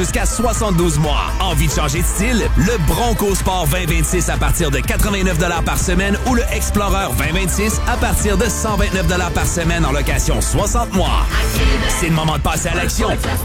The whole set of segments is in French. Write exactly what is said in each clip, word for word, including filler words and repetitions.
Jusqu'à soixante-douze mois. Envie de changer de style? Le Bronco Sport vingt vingt-six à partir de quatre-vingt-neuf dollars par semaine ou le Explorer vingt vingt-six à partir de cent vingt-neuf dollars par semaine en location soixante mois. C'est le moment de passer à l'action.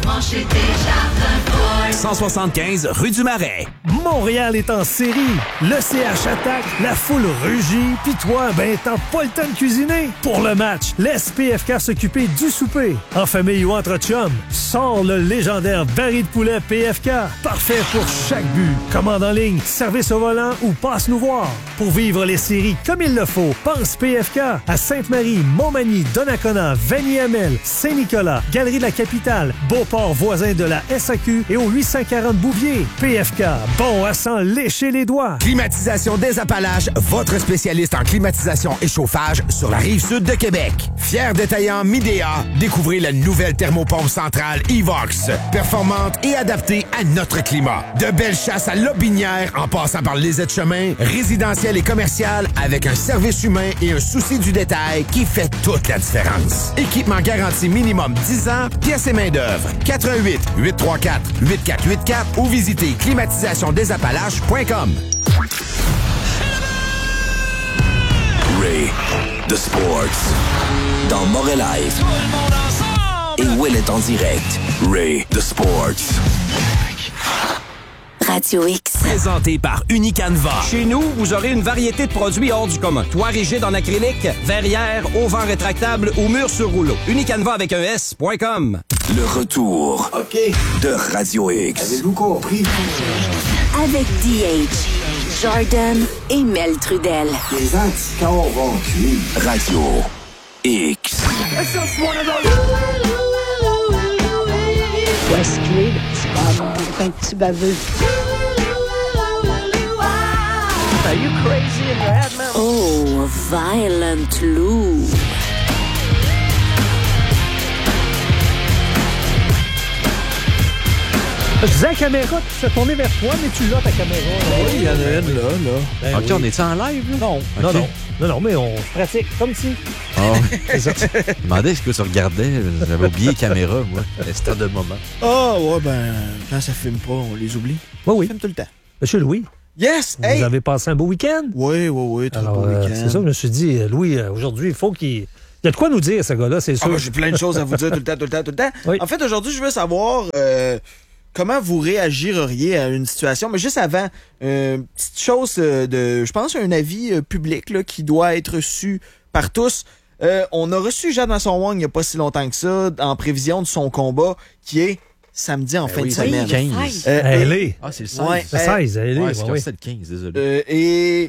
cent soixante-quinze rue du Marais. Montréal est en série. Le C H attaque, la foule rugit, pis toi, ben t'as pas le temps de cuisiner. Pour le match, laisse P F K s'occuper du souper. En famille ou entre chums, sors le légendaire baril de poulet P F K. Parfait pour chaque but. Commande en ligne, service au volant ou passe nous voir. Pour vivre les séries comme il le faut, pense P F K à Sainte-Marie, Montmagny, Donnacona, Vanier-Hamel, Saint-Nicolas, Galerie de la Capitale, Beauport voisin de la S A Q et au huit cent quarante Bouvier. P F K, bon à s'en lécher les doigts. Climatisation des Appalaches, votre spécialiste en climatisation et chauffage sur la rive sud de Québec. Fier détaillant Midea, découvrez la nouvelle thermopompe centrale Evox. Performante et adaptée à notre climat. De belles chasses à Lobinière en passant par les aides-chemins, résidentiel et commercial avec un service humain et un souci du détail qui fait toute la différence. Équipement garanti minimum dix ans, pièces et main-d'œuvre. quatre un huit, huit trois quatre, huit quatre huit quatre ou visitez climatisation des appalaches point com. Ray, The Sports, dans Montréal Live. Et Will est en direct. Ray, The Sports. Radio X. Présenté par Unicanva. Chez nous, vous aurez une variété de produits hors du commun. Toit rigide en acrylique, verrière, auvent rétractable ou mur sur rouleau. Unicanva avec un S point com. Le retour okay. de Radio X. Avez-vous compris? Avec D H, Jordan et Mel Trudel. Les anticorps vont cuire. Radio X. Westgate, c'est pas un petit baveux. Are you crazy in your head, man? Oh, Violent Lou. Je disais à la caméra, tu fais tourner vers toi, mais tu l'as ta caméra. Oui, il y en a une là, là. Ben OK, oui. on est-tu en live, là? Non, okay. non, non. Non, non, mais on pratique comme si. Ah, c'est ça. Je me demandais ce que tu regardais. J'avais oublié caméra, moi. C'était de moment. Ah, oh, ouais, ben, quand ça filme pas, on les oublie. Oui, oui. Ça filme tout le temps. Monsieur Louis. Yes! Vous hey. avez passé un beau week-end? Oui, oui, oui. Très Alors, beau euh, week-end. c'est ça, je me suis dit, Louis, aujourd'hui, il faut qu'il. Il y a de quoi nous dire, ce gars-là, c'est sûr. Ah, j'ai plein de choses à vous dire tout le temps, tout le temps, tout le temps. Oui. En fait, aujourd'hui, je veux savoir euh, comment vous réagiriez à une situation. Mais juste avant, euh, petite chose de, je pense, un avis euh, public là, qui doit être su par tous. Euh, on a reçu Jade Masson-Wong il n'y a pas si longtemps que ça, en prévision de son combat, qui est samedi en ben fin oui, de semaine. quinze. Euh, elle et, est. Ah, c'est le seize. Ouais, C'est seize, elle est. Ouais, Ouais, c'est ouais. c'est le quinze, désolé. Euh, et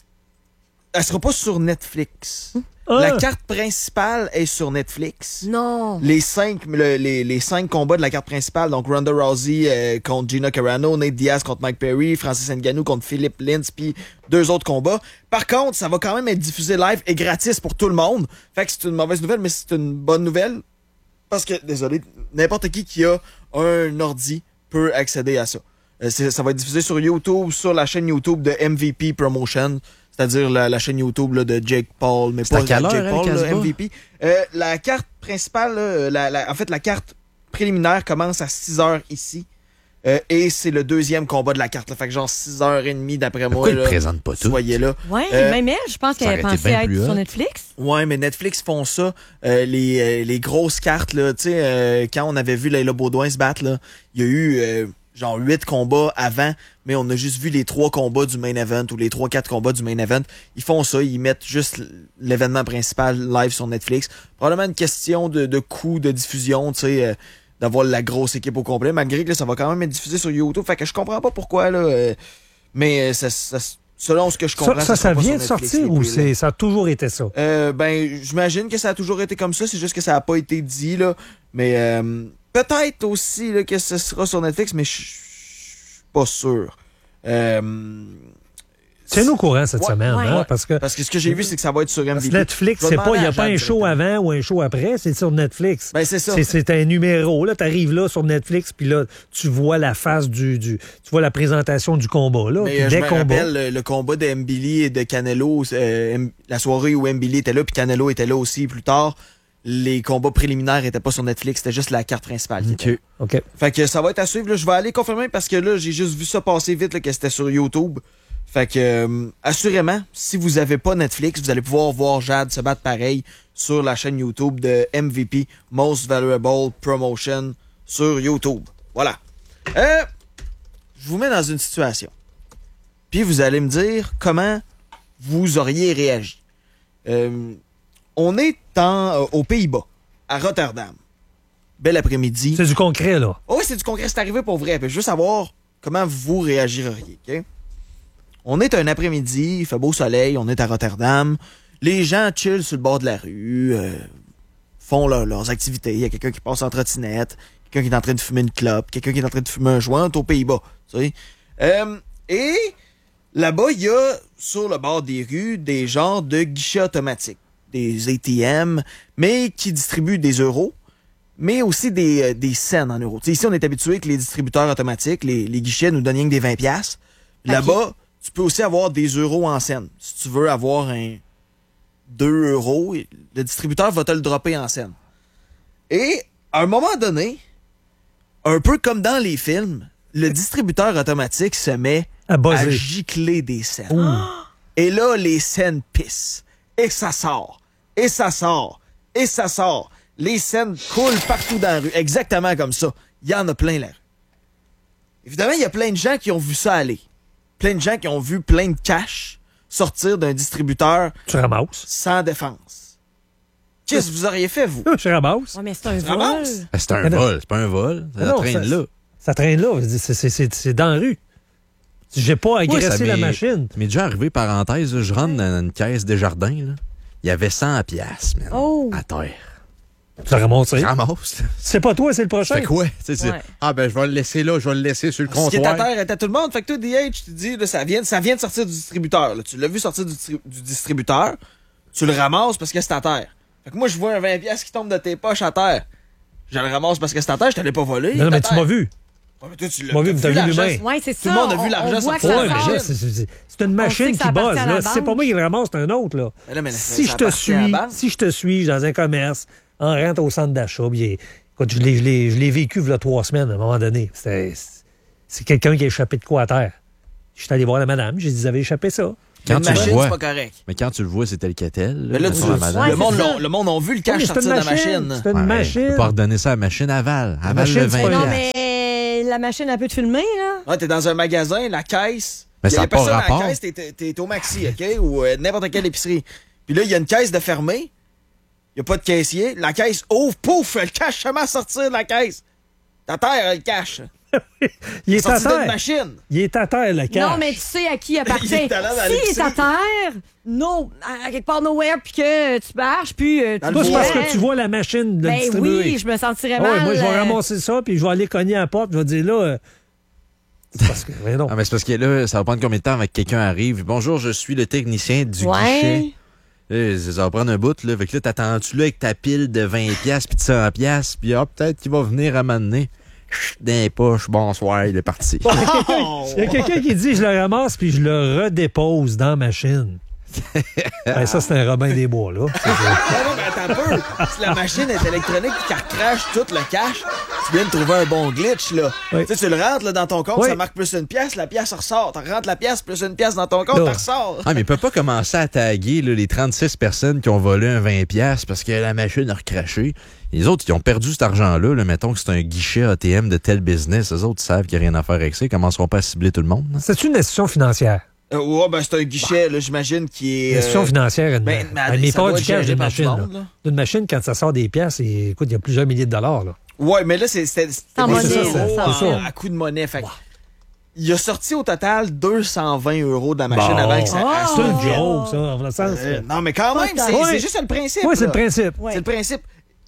elle sera pas sur Netflix. Ah. La carte principale est sur Netflix. Non. Les cinq, le- les, les cinq combats de la carte principale, donc Ronda Rousey euh, contre Gina Carano, Nate Diaz contre Mike Perry, Francis Ngannou contre Philippe Lintz, puis deux autres combats. Par contre, ça va quand même être diffusé live et gratis pour tout le monde. Fait que c'est une mauvaise nouvelle, mais c'est une bonne nouvelle. Parce que, désolé, n'importe qui qui a un ordi peut accéder à ça. Euh, c'est- ça va être diffusé sur YouTube, sur la chaîne YouTube de M V P Promotion, c'est-à-dire la, la chaîne YouTube là, de Jake Paul, mais C'est pas à quelle Jake heure, elle, Paul, qu'elle là, se bat? M V P. Euh, la carte principale, là, la, la- en fait, la carte préliminaire commence à six heures ici. Euh, et c'est le deuxième combat de la carte. Là. Fait que genre six heures trente d'après moi. Pourquoi ils là, le présentent pas tout? Soyez là. Ouais, Euh, même elle, je pense qu'elle ça avait aurait été pensé bien à être plus sur hot. Netflix. Ouais, mais Netflix font ça. Euh, les, euh, les grosses cartes, là, tu sais, euh, quand on avait vu Layla Baudouin se battre, là, il y a eu euh, genre huit combats avant, mais on a juste vu les trois combats du main event ou les trois, quatre combats du main event. Ils font ça, ils mettent juste l'événement principal live sur Netflix. Probablement une question de, de coût de diffusion, tu sais, euh, d'avoir la grosse équipe au complet, malgré que là, ça va quand même être diffusé sur YouTube. Fait que je comprends pas pourquoi, là, euh, mais euh, ça, ça, selon ce que je comprends... Ça, ça, ça sera pas vient de sur Netflix, sortir les ou prix, là. c'est, ça a toujours été ça? Euh, ben, j'imagine que ça a toujours été comme ça, c'est juste que ça n'a pas été dit, là. Mais euh, peut-être aussi là, que ce sera sur Netflix, mais je suis pas sûr. Euh, Tiens-nous au courant cette Ouais, semaine, ouais. hein, parce que... Parce que ce que j'ai vu, c'est que ça va être sur M Parce V que P. Netflix, Je vais c'est pas, il n'y demander a à pas un Jade show directement. avant ou un show après, c'est sur Netflix. Ben, c'est ça. C'est, c'est un numéro, là, t'arrives là sur Netflix, puis là, tu vois la face du, du... Tu vois la présentation du combat, là, Mais puis euh, je des me combats. rappelle le, le combat de Mbili et de Canelo, euh, M- la soirée où Mbili était là, puis Canelo était là aussi plus tard. les combats préliminaires étaient pas sur Netflix, c'était juste la carte principale. Qui était. OK. Fait que ça va être à suivre. Là, je vais aller confirmer parce que là, j'ai juste vu ça passer vite là, que c'était sur YouTube. Fait que, euh, assurément, si vous avez pas Netflix, vous allez pouvoir voir Jade se battre pareil sur la chaîne YouTube de M V P, Most Valuable Promotion, sur YouTube. Voilà. Euh, je vous mets dans une situation. Puis vous allez me dire comment vous auriez réagi. Euh, on est en, euh, aux Pays-Bas, à Rotterdam. Bel après-midi. C'est du concret, là. Oh oui, c'est du concret, c'est arrivé pour vrai. Puis je veux savoir comment vous réagiriez, OK? On est un après-midi, il fait beau soleil, on est à Rotterdam. Les gens chillent sur le bord de la rue, euh, font là, leurs activités. Il y a quelqu'un qui passe en trottinette, quelqu'un qui est en train de fumer une clope, quelqu'un qui est en train de fumer un joint aux Pays-Bas. Tu sais? Euh, et là-bas, il y a sur le bord des rues des genres de guichets automatiques, des A T M, mais qui distribuent des euros, mais aussi des, euh, des cents en euros. Tu sais, ici, on est habitué que les distributeurs automatiques, les, les guichets nous donnent rien que des vingt piastres. Là-bas, tu peux aussi avoir des euros en scène. Si tu veux avoir un deux euros, le distributeur va te le dropper en scène. Et à un moment donné, un peu comme dans les films, le distributeur automatique se met à, à gicler des scènes. Ouh. Et là, les scènes pissent. Et ça sort. Et ça sort. Et ça sort. Les scènes coulent partout dans la rue. Exactement comme ça. Il y en a plein là. Évidemment, il y a plein de gens qui ont vu ça aller. Plein de gens qui ont vu plein de cash sortir d'un distributeur tu ramasses. Sans défense. Qu'est-ce que vous auriez fait, vous? Je ramasse. Ouais, mais c'est un Tu vol. ramasses? Ben, c'est un Mais vol, c'est pas un vol. Ça Mais non, traîne ça- là. Ça traîne là. C'est, c'est, c'est, c'est dans la rue. J'ai pas agressé Ouais, ça la m'est- machine. Ça m'est déjà arrivé, parenthèse, là, je rentre dans une caisse des jardins, là. Il y avait cent piastres, man, Oh. à terre. Tu l'as ramassé. Je ramasse. C'est pas toi, c'est le prochain. Fait quoi? Tu sais, c'est- Ouais. Ah, ben, je vais le laisser là, je vais le laisser sur le Ce qui est à comptoir. terre est à tout le monde. Fait que toi, D H, tu te dis, là, ça, vient, ça vient de sortir du distributeur. Là. Tu l'as vu sortir du, tri- du distributeur. Tu le ramasses parce que c'est à terre. Fait que moi, je vois un vingt piastres qui tombe de tes poches à terre. Je le ramasse parce que c'est à terre. Je te l'ai pas volé. il Non, est mais à tu terre. m'as vu. Ouais, mais toi, tu l'as Tu m'as vu, mais t'as vu l'argent. l'humain. Ouais, c'est Tout ça. le monde a vu On- l'argent on voit sortir que de ça la Ouais, mais sort. là, c'est, c'est- c'est une On machine sait que ça qui appartient buzz. à la Là. Si c'est pas banque. moi qui le ramasse, c'est un autre. Là. Mais là, mais Si ça je te appartient à la suis, banque. si je te suis dans un commerce, en rentre au centre d'achat, puis, écoute, je l'ai, je l'ai, je l'ai vécu il y a trois semaines à un moment donné. C'était, c'est quelqu'un qui a échappé de quoi à terre. Je suis allé voir la madame, j'ai dit, vous avez échappé ça. Quand Une tu le machine, vois, c'est pas correct. mais quand tu le vois, c'est tel quel. Mais là, tu, mettons, la madame. Ouais, le, monde c'est ça. l'ont- le monde a vu le Ouais, cash mais c'est sortir une de la machine. machine. C'est une Ouais, machine. Tu peux pas redonner ça à la machine aval. Aval machine, le c'est vingt pas- Non, piastres. mais la machine, elle peut te filmer, là. Ouais, t'es dans un magasin, la caisse. Mais il y ça a a pas personne à rapport. la caisse, t'es, t'es- t'es au Maxi, OK? Ou euh, n'importe quelle épicerie. Puis là, il y a une caisse de fermée. Il y a pas de caissier. La caisse ouvre, pouf, le cash comment sortir de la caisse. Ta terre, le cash. Il est à Sorti d'une terre. machine. Il est à terre, le cash. Non, mais tu sais à qui il appartient. Il est allé dans S'il est l'épicerie. à terre, no, à quelque part nowhere, puis que tu marches, puis euh, tu Dans le Toi, c'est parce Ouais. que tu vois la machine de le Ben distribuer. oui, je me sentirais Ah ouais, mal. moi, je vais euh, ramasser ça, puis je vais aller cogner à la porte, je vais dire là. euh, c'est parce que. Mais non. Ah, mais c'est parce que là, ça va prendre combien de temps avec quelqu'un arrive? Bonjour, je suis le technicien du Ouais. guichet. Là, ça va prendre un bout, là. Fait que là, t'attends-tu là avec ta pile de vingt piastres puis de cent piastres, puis ah, peut-être qu'il va venir à m'amener. Chut, dans les poches, bonsoir, il est parti. Il y a quelqu'un qui dit je le ramasse puis je le redépose dans la machine. Ben, ça, c'est un Robin des Bois, là. C'est- Non, non, mais attends un peu. Si la machine est électronique et qu'elle crache tout le cash, tu viens de trouver un bon glitch, là. Oui. Tu sais, tu le rentres là, dans ton compte, Oui. ça marque plus une pièce, la pièce ressort. Tu rentres la pièce, plus une pièce dans ton compte, Là. tu ressort. Ah, mais il peut pas commencer à taguer là, les trente-six personnes qui ont volé un vingt piastres parce que la machine a recraché. Les autres, ils ont perdu cet argent-là. Là. Mettons que c'est un guichet A T M de tel business. Les autres savent qu'il n'y a rien à faire avec ça. Ils commenceront pas à cibler tout le monde. là. C'est une institution financière. Euh, ouais, ben c'est un guichet, là, j'imagine, qui est. Une institution euh, financière, une, ben, mais elle n'est ça pas doit du être cash géré d'une par machine. du là. monde, là. D'une machine, quand ça sort des pièces, et, écoute, il y a plusieurs milliers de dollars. Là. Ouais, mais là, c'est- c'était c'était En des monnaie, euros là, en- c'est ça. à coup de monnaie. Fait que il a sorti au total deux cent vingt euros de la machine Bon. avant que ça. Ah! C'est à- une joke, ça, en le sens. Euh, non, mais quand même, c'est Ouais. c'est juste le principe. Oui, c'est là. le principe. Ouais. C'est le principe.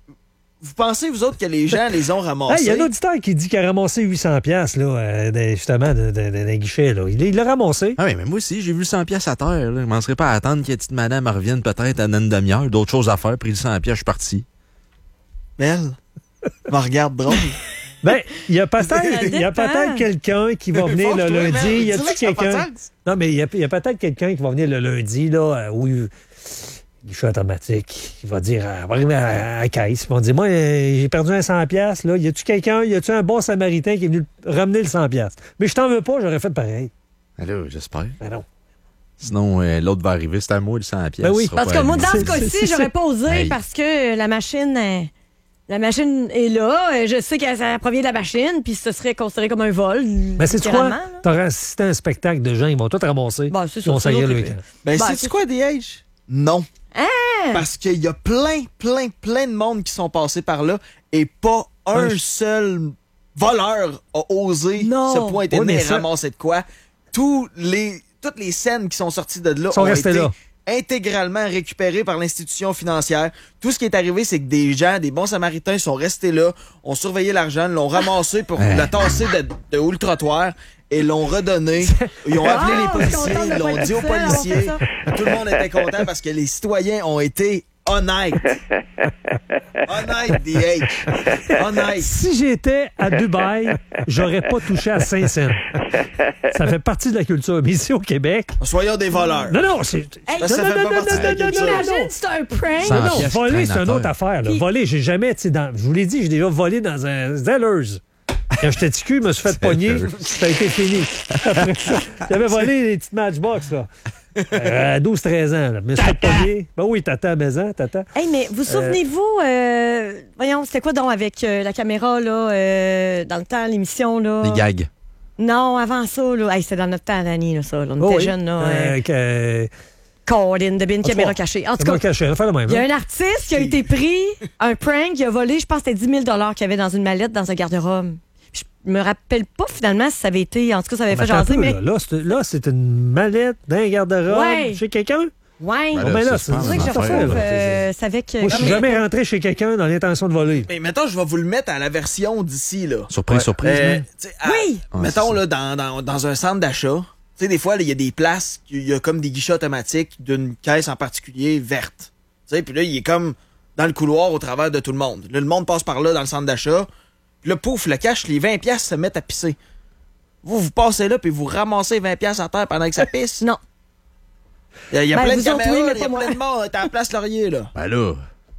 Vous pensez, vous autres, que les gens les ont Il ramassés? y a un auditeur qui dit qu'il a ramassé huit cents piastres, là, euh, de- justement, de- de- de- d'un guichet. Là. Il il l'a ramassé. Ah oui, mais moi aussi, j'ai vu le cent piastres à terre. Là. Je m'en serais pas à attendre que la petite madame elle revienne peut-être en une demi-heure. D'autres choses à faire. Pris le cent piastres, je suis parti. Belle. Me regarde drôle. Ben, il y a peut-être, Ça il y a dépend. peut-être quelqu'un qui va venir le Fâche-toi, lundi. Mel. Il y a Dis-le que ça a pas de quelqu'un. sens. Non, mais il y a, il y a peut-être quelqu'un qui va venir le lundi, là, euh, où il, guichet automatique. Il va dire, euh, il va arriver à, à la caisse. Ils vont dire, moi, euh, j'ai perdu un cent piastres. Là. Y a-tu quelqu'un, y a-tu un bon samaritain qui est venu ramener le cent piastres? Mais je t'en veux pas, j'aurais fait pareil. Alors, j'espère. Ben non. Sinon, euh, l'autre va arriver, c'est à moi le cent piastres. Ben oui. Parce que moi, dans ce cas-ci, j'aurais pas osé Hey. parce que la machine... euh, La machine est là. Je sais que ça provient de la machine, puis ce serait considéré comme un vol. Mais c'est quoi? littéralement, là. T'aurais assisté à un spectacle de gens, ils vont tout ramasser. Bon, c'est ils vont ça, c'est saillir l'autre le effet. week-end. Ben, Ben, sais-tu c'est- quoi, D H? Non. Hein? Parce qu'il y a plein, plein, plein de monde qui sont passés par là et pas un Un- seul voleur a osé Non. se pointer Oui, mais et ça- ramasser de quoi. Tous les, toutes les scènes qui sont sorties de là Sont ont restées été là. intégralement récupérées par l'institution financière. Tout ce qui est arrivé, c'est que des gens, des bons samaritains sont restés là, ont surveillé l'argent, l'ont ramassé pour le tasser de, de haut le trottoir et l'ont redonné. Ils ont appelé Ah, les je suis policiers, contente de ils l'ont pas dit être aux seule à avoir fait policiers. ça. Tout le monde était content parce que les citoyens ont été honnêtes. Honnêtes, D H. Honnêtes. Si j'étais à Dubaï, j'aurais pas touché à cinq cents. Ça fait partie de la culture. Mais ici au Québec. Soyons des voleurs. Non, non, c'est. Hey, non, ça non, fait non, pas non, partie de la non, non, culture. non, non. Imagine, c'est un prank. Sans Non, non, piastres voler, c'est traînent à une autre terre. affaire. Là. Puis- Voler, j'ai jamais, tu sais, dans, je vous l'ai dit, j'ai déjà volé dans un Zellers. Quand j'étais petit cul, je me suis fait pogner, ça a été fini. Après ça, j'avais volé les petites Matchbox, là. Euh, à douze treize ans, là. Je me suis fait pogner. Ben oui, tata à maison, tata. Hey, mais vous souvenez-vous, euh, voyons, c'était quoi donc avec euh, la caméra, là, euh, dans le temps, l'émission, là? Des gags. Non, avant ça, là. Hey, c'était dans notre temps, Dani, là, ça. Là. On Oh était oui. jeunes, là. Euh, Euh, que- Colin, de bin, tout caméra cas, cachée. En tout caméra cas, cachée, on va faire le même. il y a hein. un artiste qui a été pris, un prank, il a volé, je pense que c'était dix mille dollars qu'il y avait dans une mallette dans un garde-robe. Je me rappelle pas finalement si ça avait été. En tout cas, ça avait Mais fait attends un jaser, peu, mais. là, là, c'est, là, c'est une mallette d'un garde-robe Ouais. chez quelqu'un. Ouais. Ben Ah, ben là, ça, c'est je C'est pense vrai que je une affaire, retrouve. là. Euh, c'est avec. euh, Moi, je suis mais- jamais rentré chez quelqu'un dans l'intention de voler. Mais mettons, je vais vous le mettre à la version d'ici, là. Surprise, surprise. Euh, man. tu sais, à- Oui! Ouais, mettons, c'est là, dans, dans, dans un centre d'achat, tu sais, des fois, là, il y a des places, il y a comme des guichets automatiques d'une caisse en particulier verte. Tu sais, puis là, il est comme dans le couloir au travers de tout le monde. Là, le monde passe par là dans le centre d'achat. Puis là, pouf, le cash, les vingt piastres se mettent à pisser. Vous, vous passez là, puis vous ramassez vingt piastres à terre pendant que ça pisse. Non. Il y a, il y a Ben, plein de vous autres, caméras, oui, mais il y a pas moi. plein de monde. T'es à la place Laurier, là. Ben là.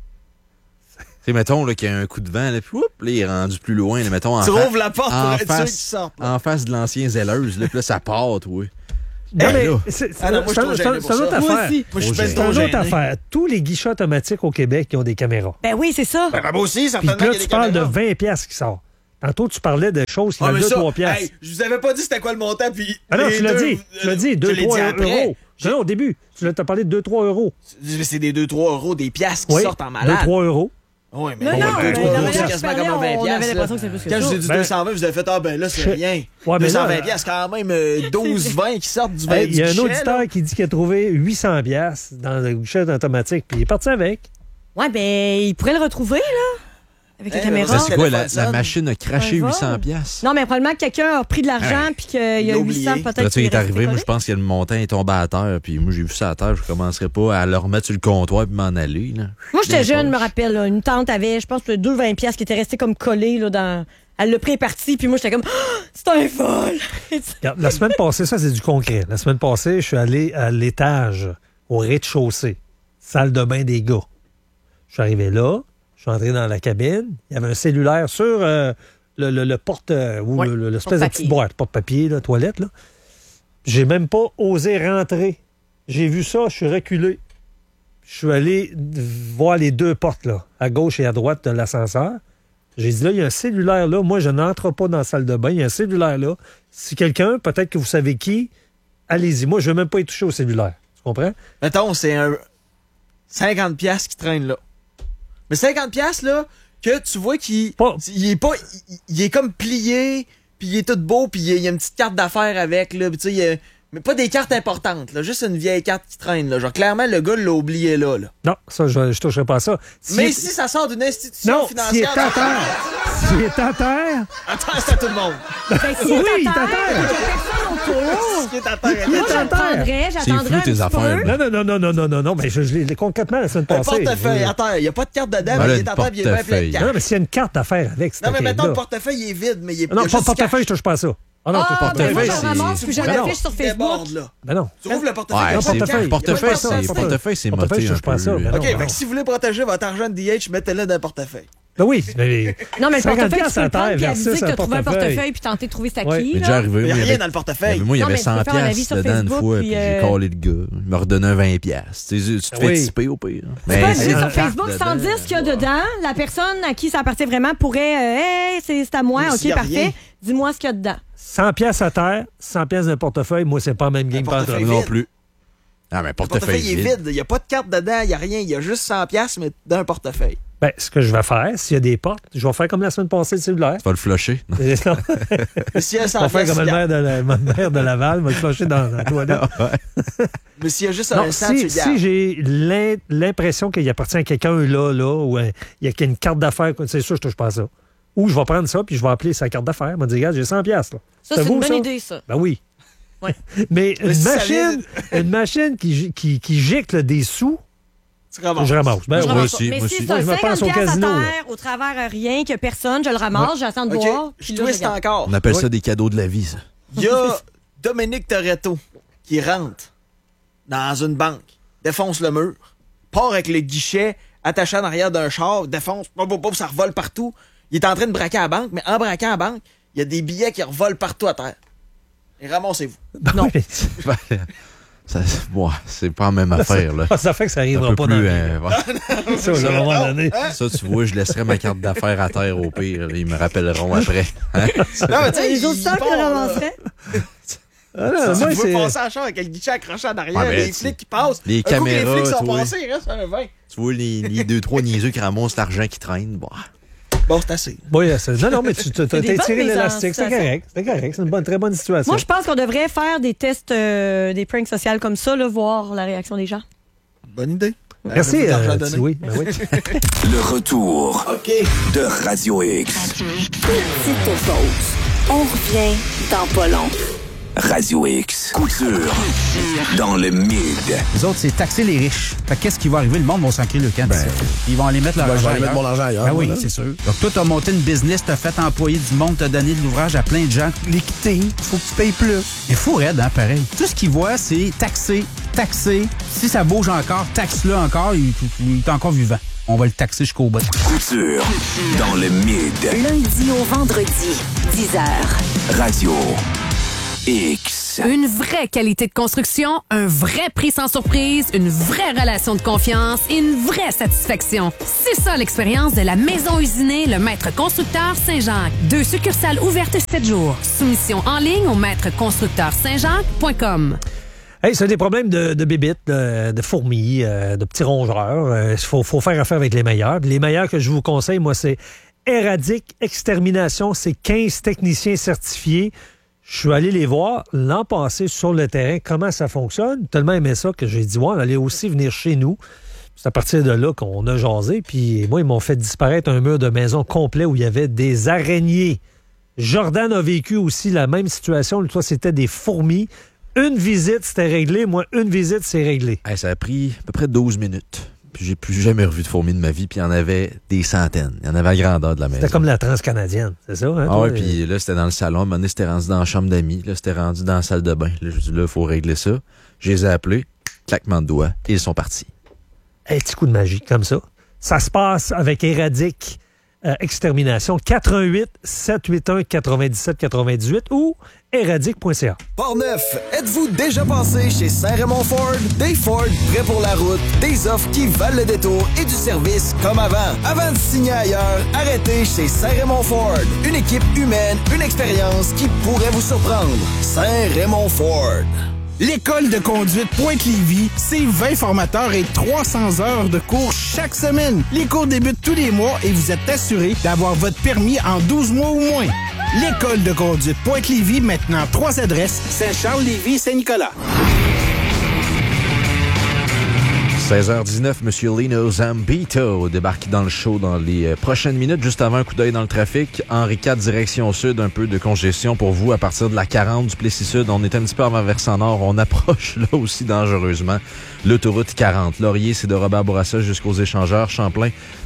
Tu sais, mettons là, qu'il y a un coup de vent, là, puis oups, là, il est rendu plus loin. Là, mettons, en Tu fa- rouvres la porte pour en être sûr face, qu'ils sortent. là. En face de l'ancien Zelleuse, là, puis là, ça part, oui. Non, Ben mais là. c'est, c'est, Ah non, moi, je c'est suis un- trop c'est gêné un- pour c'est une ça. autre Moi affaire. aussi. Moi, je suis Trop ben C'est trop une autre gêné. affaire. Tous les guichets automatiques au Québec qui ont des caméras. Ben oui, c'est ça. Ben, moi aussi, Puis certainement. là, qu'il y a tu des parles de caméras. vingt piastres qui sortent. Tantôt, tu parlais de choses qui Ah, valent mais deux ça, trois piastres. hey, je vous avais pas dit c'était quoi le montant, puis... Ah non, les tu l'as deux, dit. Tu l'as dit, je deux l'ai trois dit après. euros. Non, non, au début. Tu l'as t'as parlé de deux trois euros. Mais c'est des deux trois euros, des piastres qui Oui, sortent en deux malade. trois euros. Oui, mais Non, bon, non, deux, mais trois la euros, manière c'est que quasiment tu comme un parlais, vingt on avait piastres. l'impression là. que c'est plus que Quand ça. je vous ai dit Ben, deux cent vingt, vous avez fait, ah ben là, c'est je- rien. Ouais, mais deux cent là- vingt piastres, quand même, euh, douze vingt qui sortent du vingt Hey, Il y a un guichet, auditeur là. qui dit qu'il a trouvé huit cents piastres dans le guichet automatique, puis il est parti avec. Ouais, ben, il pourrait le retrouver, là. Avec la Eh, caméra. mais Ça, c'est quoi, la, téléphone la sonne. machine a craché Un vol. huit cents piastres? Non, mais probablement que quelqu'un a pris de l'argent Hey, puis qu'il y a il l'a huit cents oublié. peut-être. Là, tu qui il est resté arrivé, moi, collé. je pense que le montant est tombé à terre, puis moi, j'ai vu ça à terre, je commencerais pas à le remettre sur le comptoir puis m'en aller, là. Moi, j'étais Les jeune, je me poches. rappelle. Là, une tante avait, je pense, deux vingt piastres qui étaient restés comme collés là, dans. Elle l'a pris et est partie, puis moi, j'étais comme, ah, c'est un vol! Regarde, la semaine passée, ça, c'est du concret. La semaine passée, je suis allé à l'étage, au rez-de-chaussée, salle de bain des gars. Je suis arrivé là, je suis entré dans la cabine, il y avait un cellulaire sur euh, le, le- le porte... euh, ou Ouais, le- le- l'espèce de porte-papier. petite boîte, porte-papier, là, toilette, là. J'ai même pas osé rentrer. J'ai vu ça, je suis reculé. Je suis allé voir les deux portes, là, à gauche et à droite de l'ascenseur. J'ai dit, là, il y a un cellulaire là. Moi, je n'entre pas dans la salle de bain. Il y a un cellulaire là. Si quelqu'un, peut-être que vous savez qui, allez-y. Moi, je ne veux même pas y toucher au cellulaire. Tu comprends? Mettons, c'est un cinquante piastres qui traîne là. Mais cinquante piastres, là, que tu vois qu'il Pas- il est pas... Il, il est comme plié, puis il est tout beau, puis il y a- il y a une petite carte d'affaires avec, là, puis tu sais, il y a- mais pas des cartes importantes, là, juste une vieille carte qui traîne, là. Genre, clairement, le gars l'a oublié là, là. Non, ça, je ne toucherai pas à ça. Si Mais il- si ça sort d'une institution Non, s'il est financière... à terre. S'il est à terre. Attends, c'est à tout le monde. Ben, s'il Oui, est il est à à terre, terre. il y a personne autour. Qui est à terre, Moi, attends. je le prendrais, C'est j'attendrais flou, un tes petit affaires, peu. là. Non, non, non, non, non, non, non, non, mais je, je l'ai concrètement la semaine Un passée. portefeuille Je- à terre, il n'y a pas de carte dedans, Voilà, mais il est le à terre, puis il y a bien plein de portefeuille. Non, cartes. mais s'il y a une carte à faire avec, c'est Non, mais OK, mettons, là. le portefeuille il est vide, mais il est Non, il y a pas juste portefeuille, cash. je touche pas à ça. Ah non, Ah, ton ben moi, portefeuille, je c'est... ramasse puis je Ben non. l'affiche sur Facebook. Déborde, là. Ben non. Tu ouvres le portefeuille. Ouais, Non, c'est- portefeuille. portefeuille, c'est Portefeuille. portefeuille, c'est Portefeuille, moté je un touche pas à ça. peu. Ben non, OK, ben fait non. que si vous voulez protéger votre argent de D H, mettez-le dans le portefeuille. Ben oui, mais... Non, mais le cinquante portefeuille, tu piastres peux à le prendre terre puis aviser versus que tu un as trouvé un portefeuille. portefeuille puis tenter de trouver sa Ouais. qui. Mais là. déjà arrivé. Il y a moi, rien avait- dans le portefeuille. Moi, il y Non, avait mais tu peux cent faire un avis piastres sur dedans une Facebook, fois, puis, puis j'ai euh, collé le gars. Il m'a redonné un vingt piastres. Tu sais, tu te fais Oui. tiper au pire. Tu peux aviser c'est sur une Facebook carte sans dedans. dire ce qu'il y a dedans. La personne à qui ça appartient vraiment pourrait euh, Hey, c'est c'est à moi, Mais OK, s'il y a parfait. rien. Dis-moi ce qu'il y a dedans. cent piastres à terre, cent piastres d'un portefeuille, moi, c'est pas le même game pas portefeuille Non vide. plus. Ah, mais Le portefeuille portefeuille est vide. vide. Il n'y a pas de carte dedans, il n'y a rien. Il y a juste cent piastres, mais dans un portefeuille. Ben, ce que je vais faire, s'il y a des portes, je vais faire comme la semaine passée le cellulaire. Tu vas le flusher. Non. Mais s'il y a Je cent vais faire piastres, comme tu le maire gardes. de, la, ma mère de Laval, va le flusher dans la toilette. Mais s'il y a juste Non, un cent, tu si, le si gardes. j'ai l'im- l'impression qu'il appartient à quelqu'un là, là, ou euh, il y a une carte d'affaires, c'est sûr, je touche pas à ça. Ou je vais prendre ça, puis je vais appeler sa carte d'affaires. Je vais dire, regarde, j'ai cent piastres. Là. Ça, c'est beau, une bonne ça? idée, ça. Ben oui. Ouais. Mais Mais une si ça machine, une machine qui, qui, qui gicle des sous, Tu ramasses. je ramasse. Ben Je oui. ramasse aussi, pas. Mais moi si aussi. c'est un Moi, je me pense au cinquante piastres à casino, là. terre, au travers euh, rien, que personne, je le ramasse, j'attends de OK, voir. je puis là, je twist garde. encore. On appelle Ouais. ça des cadeaux de la vie, ça. Il y a Dominique Toretto qui rentre dans une banque, défonce le mur, part avec le guichet attaché en arrière d'un char, défonce, boum, boum, boum, ça revole partout. Il est en train de braquer à la banque, mais en braquant à la banque, il y a des billets qui revolent partout à terre. Et ramassez-vous. Ben Non. oui. Ben, ça, ouais, c'est pas la même affaire, là. Ça fait que ça Un arrivera peu pas plus, dans le euh, ouais. ça, à un moment donné. Ça, tu vois, je laisserais ma carte d'affaires à terre au pire. Ils me rappelleront après. Hein? Non, mais tu sais, Les il- autres il savent part, qu'ils le là. ramasseraient. Ah, non, Si moi, tu veux c'est... passer à la chambre avec le guichet accroché en arrière, Ouais, mais les tu- flics qui passent. les un coup que caméras, les flics sont toi. passés, il reste un vingt. Tu vois, les, les deux, trois niaiseux qui ramassent l'argent qui traîne. Bon. Bon, c'est assez. Oui, c'est- non, non, mais tu t'as C'est des t'as tiré bonnes l'élastique. C'est mises en correct. C'est correct. C'est une bonne, très bonne situation. Moi, je pense qu'on devrait faire des tests, euh, des pranks sociales comme ça, là, voir la réaction des gens. Bonne idée. Merci, Avez-vous de l'argent à euh, donner? oui, ben oui. Le retour OK. de Radio X. Petite pause. On revient dans pas long. Radio X. Couture. Dans le mid. Les autres, c'est taxer les riches. Fait que qu'est-ce qui va arriver? Le monde va s'en crier le camp. Ils vont aller mettre leur Ben, je argent vais aller mettre ailleurs. mon argent ailleurs. Ben oui, voilà. c'est sûr. Donc, toi, t'as monté une business, t'as fait employer du monde, t'as donné de l'ouvrage à plein de gens. L'équité, faut que tu payes plus. Il faut raide, hein, pareil. Tout ce qu'ils voient, c'est taxer, taxer. Si ça bouge encore, taxe-le encore, il, il est encore vivant. On va le taxer jusqu'au bout. Couture. Dans le mid. Lundi au vendredi, dix heures. Radio X. Une vraie qualité de construction, un vrai prix sans surprise, une vraie relation de confiance et une vraie satisfaction. C'est ça l'expérience de la Maison Usinée, le Maître Constructeur Saint-Jacques. Deux succursales ouvertes sept jours. Soumission en ligne au maître constructeur saint jacques point com. Hey, c'est des problèmes de, de bébites, de, de fourmis, euh, de petits rongeurs. Il faut, faut faire affaire avec les meilleurs. Les meilleurs que je vous conseille, moi, c'est Eradic Extermination. C'est quinze techniciens certifiés. Je suis allé les voir l'an passé sur le terrain, comment ça fonctionne. Tellement aimé ça que j'ai dit, ouais, on allait aussi venir chez nous. C'est à partir de là qu'on a jasé. Puis moi, ils m'ont fait disparaître un mur de maison complet où il y avait des araignées. Jordan a vécu aussi la même situation. Toi, c'était des fourmis. Une visite, c'était réglé. Moi, une visite, c'est réglé. Hey, ça a pris à peu près douze minutes. Puis j'ai plus jamais revu de fourmis de ma vie. Puis il y en avait des centaines. Il y en avait à la grandeur de la maison. C'était comme la transcanadienne, c'est ça? Hein, Ah toi? ouais, puis là, c'était dans le salon. À un moment donné, c'était rendu dans la chambre d'amis. Là, c'était rendu dans la salle de bain. Là, je dis, là, il faut régler ça. Je les ai appelés. Claquement de doigts. Et ils sont partis. Un petit coup de magie, comme ça. Ça se passe avec Eradic euh, Extermination. quatre un huit, sept huit un, neuf sept neuf huit ou eradic point c a. Portneuf, êtes-vous déjà passé chez Saint-Raymond Ford? Des Ford prêts pour la route, des offres qui valent le détour et du service comme avant. Avant de signer ailleurs, arrêtez chez Saint-Raymond Ford. Une équipe humaine, une expérience qui pourrait vous surprendre. Saint-Raymond Ford. L'école de conduite Pointe-Lévis, c'est vingt formateurs et trois cents heures de cours chaque semaine. Les cours débutent tous les mois et vous êtes assuré d'avoir votre permis en douze mois ou moins. L'école de conduite Pointe-Lévis, maintenant trois adresses, Saint-Charles-Lévis et Saint-Nicolas. seize heures dix-neuf, M. Lino Zambito débarque dans le show dans les euh, prochaines minutes. Juste avant, un coup d'œil dans le trafic. Henri quatre, direction sud, un peu de congestion pour vous à partir de la quarante du Plessis-Sud. On est un petit peu avant versant nord. On approche là aussi dangereusement l'autoroute quarante. Laurier, c'est de Robert Bourassa jusqu'aux échangeurs. Champlain,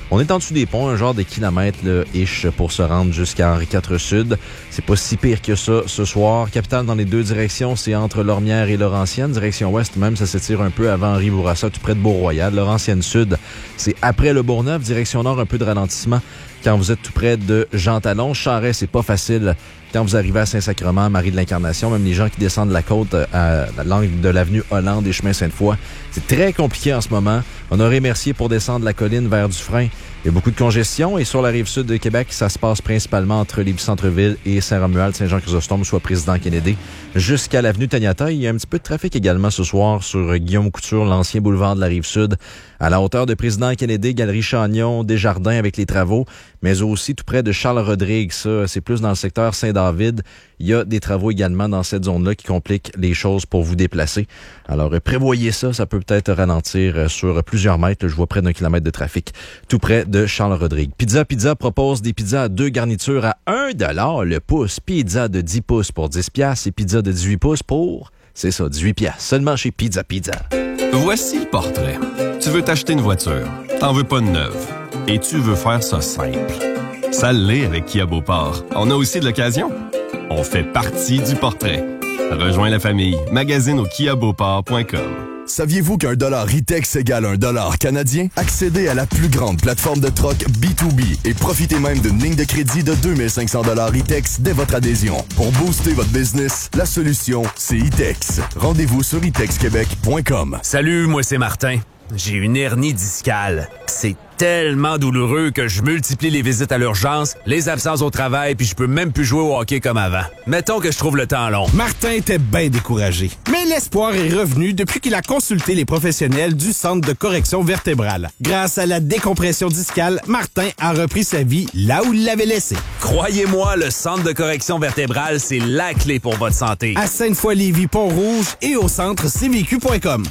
On est en dessous des ponts, un genre de kilomètre là, ish pour se rendre jusqu'à Henri quatre Sud. C'est pas si pire que ça ce soir. Capitale dans les deux directions, c'est entre Lormière et Laurentienne. Direction ouest, même, ça s'étire un peu avant Henri Bourassa, tout près de Beau-Royal. Laurentienne Sud, c'est après le Bourgneuf. Direction nord, un peu de ralentissement quand vous êtes tout près de Jean Talon. Charest, c'est pas facile quand vous arrivez à Saint-Sacrement, Marie de l'Incarnation. Même les gens qui descendent de la côte à l'angle de l'avenue Hollande et chemin Sainte-Foy, c'est très compliqué en ce moment. Honoré-Mercier pour descendre la colline vers Dufresne. Il y a beaucoup de congestion et sur la rive sud de Québec, ça se passe principalement entre l'Épicentre-Ville et Saint-Romuald, Saint-Jean-Chrysostome, soit Président Kennedy, jusqu'à l'avenue Taniata. Il y a un petit peu de trafic également ce soir sur Guillaume Couture, l'ancien boulevard de la rive sud, à la hauteur de Président Kennedy, Galerie Chagnon, Desjardins avec les travaux, mais aussi tout près de Charles-Rodrigue. Ça, c'est plus dans le secteur Saint-David. Il y a des travaux également dans cette zone-là qui compliquent les choses pour vous déplacer. Alors, prévoyez ça, ça peut peut-être ralentir sur plusieurs mètres. Je vois près d'un kilomètre de trafic, tout près de Charles-Rodrigue. Pizza Pizza propose des pizzas à deux garnitures à un dollar le pouce. Pizza de dix pouces pour dix piastres et pizza de dix-huit pouces pour, c'est ça, dix-huit piastres. Seulement chez Pizza Pizza. Voici le portrait. Tu veux t'acheter une voiture, t'en veux pas de neuve, et tu veux faire ça simple. Ça l'est avec Kia Beauport. On a aussi de l'occasion. On fait partie du portrait. Rejoins la famille. Magazine au kia beauport point com. Saviez-vous qu'un dollar E-Tex égale un dollar canadien? Accédez à la plus grande plateforme de troc B deux B et profitez même d'une ligne de crédit de deux mille cinq cents dollars E-Tex dès votre adhésion. Pour booster votre business, la solution, c'est E-Tex. Rendez-vous sur e tex québec point com. Salut, moi c'est Martin. J'ai une hernie discale. C'est tellement douloureux que je multiplie les visites à l'urgence, les absences au travail, puis je peux même plus jouer au hockey comme avant. Mettons que je trouve le temps long. Martin était bien découragé. Mais l'espoir est revenu depuis qu'il a consulté les professionnels du Centre de correction vertébrale. Grâce à la décompression discale, Martin a repris sa vie là où il l'avait laissée. Croyez-moi, le Centre de correction vertébrale, c'est la clé pour votre santé. À Sainte-Foy-Lévis, Pont-Rouge et au centre c v q point com.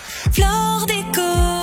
Flore Déco.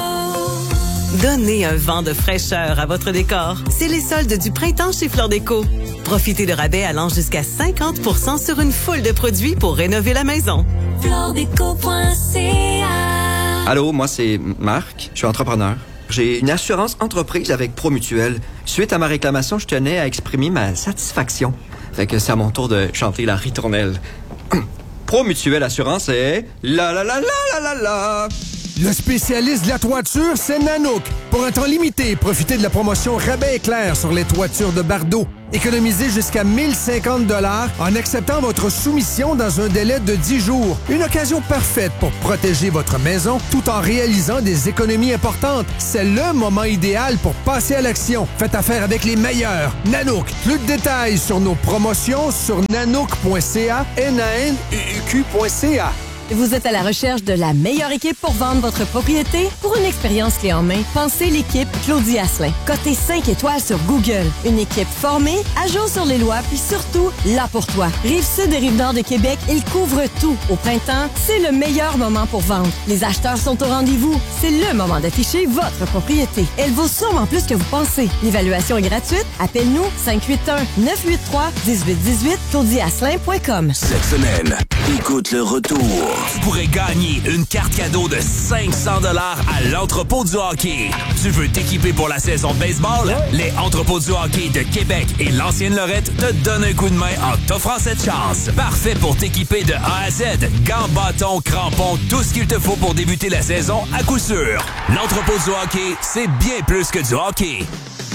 Donnez un vent de fraîcheur à votre décor. C'est les soldes du printemps chez Flore Déco. Profitez de rabais allant jusqu'à cinquante pour cent sur une foule de produits pour rénover la maison. flore déco point c a. Allô, moi c'est Marc, je suis entrepreneur. J'ai une assurance entreprise avec ProMutuel. Suite à ma réclamation, je tenais à exprimer ma satisfaction. Fait que c'est à mon tour de chanter la ritournelle. ProMutuel Assurance est la la la la la la la. Le spécialiste de la toiture, c'est Nanook. Pour un temps limité, profitez de la promotion Rabais éclair sur les toitures de Bardeau. Économisez jusqu'à mille cinquante dollars en acceptant votre soumission dans un délai de dix jours. Une occasion parfaite pour protéger votre maison tout en réalisant des économies importantes. C'est le moment idéal pour passer à l'action. Faites affaire avec les meilleurs. Nanook. Plus de détails sur nos promotions sur nanook point c a, n a n u q point c a. Vous êtes à la recherche de la meilleure équipe pour vendre votre propriété? Pour une expérience clé en main, pensez l'équipe Claudie Asselin. Cotée cinq étoiles sur Google. Une équipe formée, à jour sur les lois, puis surtout, là pour toi. Rive-sud et Rive-Nord de Québec, ils couvrent tout. Au printemps, c'est le meilleur moment pour vendre. Les acheteurs sont au rendez-vous. C'est le moment d'afficher votre propriété. Elle vaut sûrement plus que vous pensez. L'évaluation est gratuite. Appelle-nous cinq huit un, neuf huit trois, un huit un huit, claudie asselin point com. Cette semaine, écoute le retour. Tu pourrais gagner une carte cadeau de cinq cents dollars à l'Entrepôt du hockey. Tu veux t'équiper pour la saison de baseball? Les Entrepôts du hockey de Québec et l'ancienne Lorette te donnent un coup de main en t'offrant cette chance. Parfait pour t'équiper de A à Z. Gants, bâtons, crampons, tout ce qu'il te faut pour débuter la saison à coup sûr. L'Entrepôt du hockey, c'est bien plus que du hockey.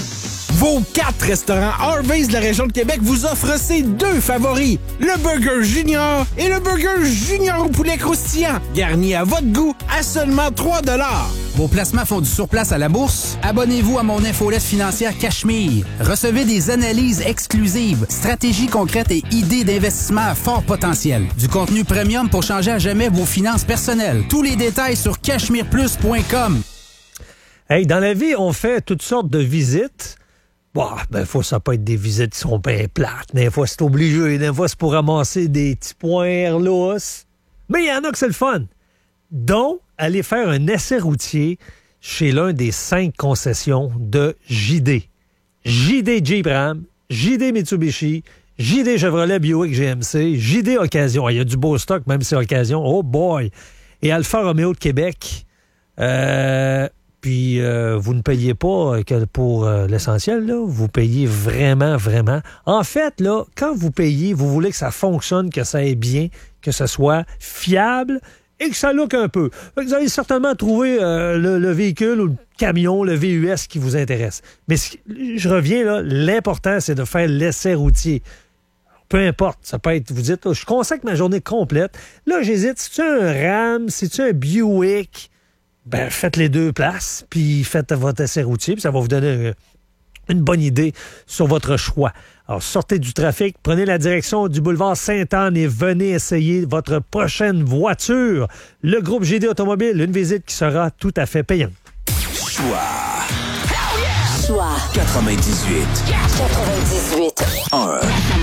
Vos quatre restaurants Harvey's de la région de Québec vous offrent ces deux favoris, le Burger Junior et le Burger Junior au poulet croustillant, garni à votre goût à seulement trois dollars. Vos placements font du surplace à la bourse? Abonnez-vous à mon infolette financière Cachemire. Recevez des analyses exclusives, stratégies concrètes et idées d'investissement à fort potentiel. Du contenu premium pour changer à jamais vos finances personnelles. Tous les détails sur cachemire plus point com. Hey, dans la vie, on fait toutes sortes de visites. Bon, ben, faut ça pas être des visites qui sont bien plates. Des fois, c'est obligé. Des fois, c'est pour ramasser des petits points lousses. Mais il y en a que c'est le fun. Donc, aller faire un essai routier chez l'un des cinq concessions de J D. J D Jeep Ram, J D Mitsubishi, J D Chevrolet Buick G M C, J D Occasion. Il y a du beau stock, même si c'est Occasion. Oh boy! Et Alfa Romeo de Québec. Euh... puis euh, vous ne payez pas que pour euh, l'essentiel, là. Vous payez vraiment, vraiment. En fait, là, quand vous payez, vous voulez que ça fonctionne, que ça aille bien, que ce soit fiable et que ça look un peu. Fait que vous allez certainement trouver euh, le, le véhicule ou le camion, le V U S qui vous intéresse. Mais je reviens, là, l'important, c'est de faire l'essai routier. Peu importe, ça peut être, vous dites, oh, je consacre ma journée complète. Là, j'hésite, c'est-tu un Ram, c'est-tu un Buick? Ben, faites les deux places, puis faites votre essai routier, puis ça va vous donner une, une bonne idée sur votre choix. Alors, sortez du trafic, prenez la direction du boulevard Sainte-Anne et venez essayer votre prochaine voiture. Le groupe G D Automobile, une visite qui sera tout à fait payante. Choix. Choix. quatre-vingt-dix-huit. quatre-vingt-dix-huit. un.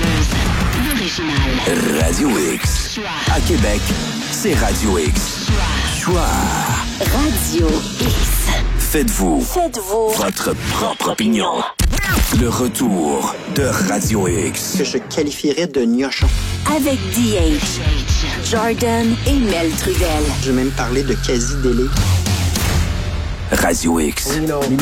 Radio X. À Québec, c'est Radio X. Choix. Radio X. Faites-vous. Faites-vous. Votre propre opinion. Le retour de Radio X. Que je qualifierais de gnochon. Avec D H, Jordan et Mel Trudel. Je vais même parler de quasi-délai. Radio X. You know,